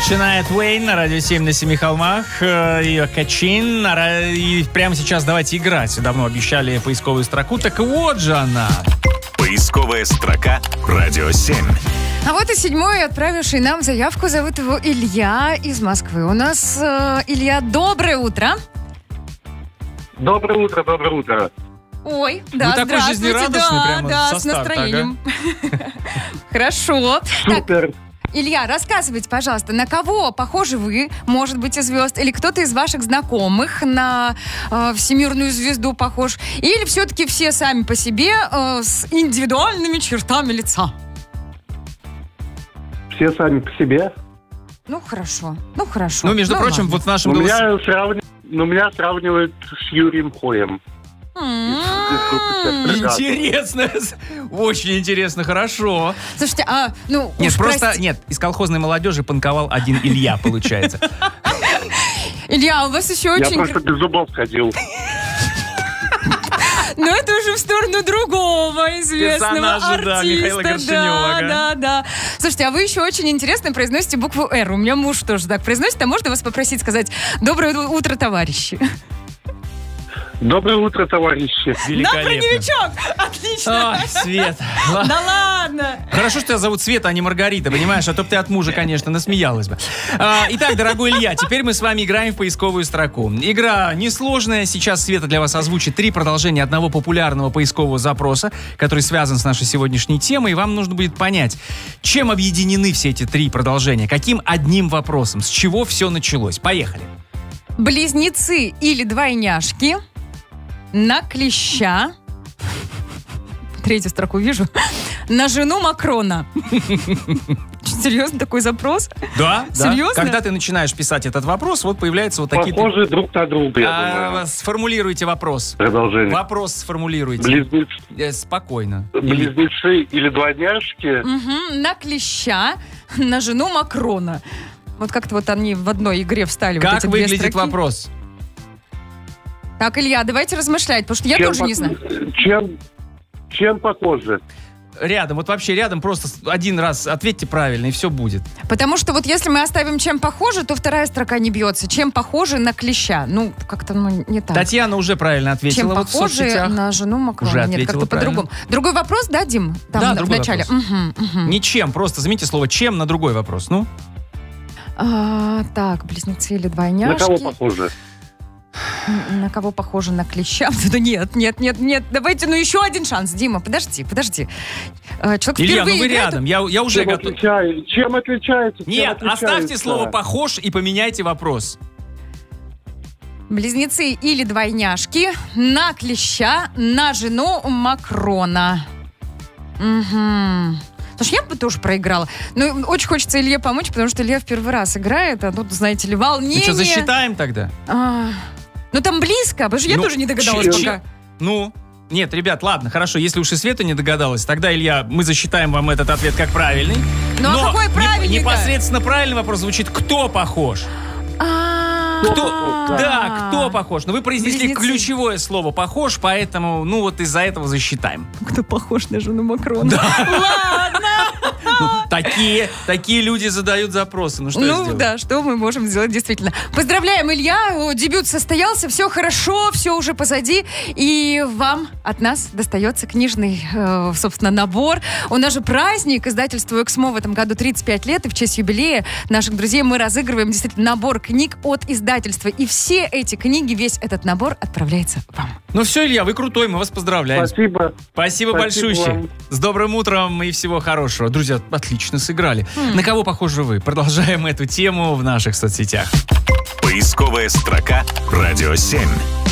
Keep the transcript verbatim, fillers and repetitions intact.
Шania Твейн на радио семь на семи холмах. Ее Качин. И прямо сейчас давайте играть. Давно обещали поисковую строку. Так вот же она. Поисковая строка «Радио семь». А вот и седьмой, отправивший нам заявку. Зовут его Илья из Москвы. У нас э, Илья, доброе утро. Доброе утро, доброе утро. Ой, да, вы такой здравствуйте, жизнерадостный да, прямо да, со с старта, настроением. Хорошо. Супер. Илья, рассказывайте, пожалуйста, на кого похожи вы, может быть, из звезд, или кто-то из ваших знакомых на э, всемирную звезду похож, или все-таки все сами по себе э, с индивидуальными чертами лица? Все сами по себе. Ну, хорошо, ну, хорошо. Ну, между ну, прочим, ладно. вот в нашем Но голосе... меня, сравни... Но меня сравнивают с Юрием Хоем. М-м-м. Интересно, очень интересно, хорошо. Слушайте, а, ну, Нет, уж просто, прости- нет, из колхозной молодежи панковал один Илья, получается. Илья, у вас еще Я очень... просто без зубов ходил. Но это уже в сторону другого известного Персонажа, да, артиста. Михаила Горшенева, Да, ага. да, да. Слушайте, а вы еще очень интересно произносите букву «Р». У меня муж тоже так произносит. А можно вас попросить сказать «Доброе утро, товарищи»? Доброе утро, товарищи. Да, Великолепно. броневичок! Отлично! Ой, Свет. Да ладно! Хорошо, что тебя зовут Света, а не Маргарита, понимаешь? А то бы ты от мужа, конечно, насмеялась бы. А, итак, дорогой Илья, теперь мы с вами играем в поисковую строку. Игра несложная. Сейчас Света для вас озвучит три продолжения одного популярного поискового запроса, который связан с нашей сегодняшней темой. И вам нужно будет понять, чем объединены все эти три продолжения, каким одним вопросом, с чего все началось. Поехали. Близнецы или двойняшки на клеща. Третью строку вижу. На жену Макрона. Серьезно такой запрос? Да, Серьезно? да. Когда ты начинаешь писать этот вопрос, вот появляются вот такие... Похожи друг на друга, я А, думаю. сформулируйте вопрос. Продолжение. Вопрос сформулируйте. Близнец... Э, Спокойно. Близнецы или двойняшки. Угу, на клеща, на жену Макрона. Вот как-то вот они в одной игре встали. вот Как эти две выглядит строки. вопрос? Так, Илья, давайте размышлять, потому что я Чем тоже пох- не знаю. Чем, чем похожи? Рядом, вот вообще рядом, просто один раз ответьте правильно, и все будет. Потому что вот если мы оставим чем похоже, то вторая строка не бьется. Чем похоже на клеща? Ну, как-то ну, не так. Татьяна уже правильно ответила. Чем вот в похоже соцсетях. на жену Макрона? Уже Нет, ответила как-то правильно. по-другому. Другой вопрос, да, Дим? Там Да, в другой начале. вопрос. Мгм, мгм. Ничем, просто замените слово «чем» на другой вопрос. Ну, А, так, близнецы или На двойняшки. кого похожи? М, На кого похоже на клеща? Да нет, нет, нет, нет. Давайте, ну еще один шанс. Дима, подожди, подожди. А, Человек Илья, ну впервые вы играет. рядом, я, я уже Чем, готов. отличай- чем отличается? Чем Нет, отличается? оставьте слово «похож» и поменяйте вопрос. Близнецы или двойняшки на клеща, на жену Макрона. Угу. Слушай, я бы тоже проиграла. Но очень хочется Илье помочь, потому что Илья в первый раз играет, а тут, знаете ли, волнение. Ну что, засчитаем тогда? А, ну там близко, потому что я Ну, тоже не догадалась че- пока. Ну, нет, ребят, ладно, хорошо, если уж и Света не догадалась, тогда, Илья, мы засчитаем вам этот ответ как правильный. Ну, а Но какой не- правильный-то? непосредственно правильный вопрос звучит «кто похож?». А, Кто? Да, кто похож? Но вы произнесли Близнецы. ключевое слово «похож», поэтому, ну вот из-за этого засчитаем. Кто похож на жену Макрона? Ладно. Ну, такие, такие люди задают запросы. Ну что я Ну сделаю? да, что мы можем сделать действительно. Поздравляем, Илья, о, дебют состоялся, все хорошо, все уже позади, и вам от нас достается книжный, э, собственно, набор. У нас же праздник, издательству «Эксмо» в этом году тридцать пять лет, и в честь юбилея наших друзей мы разыгрываем действительно набор книг от издательства, и все эти книги, весь этот набор отправляется вам. Ну все, Илья, вы крутой, мы вас поздравляем. Спасибо. Спасибо, Спасибо большущее. вам. С добрым утром и всего хорошего. Друзья, отлично сыграли. На кого похожи вы? Продолжаем эту тему в наших соцсетях. Поисковая строка «Радио семь».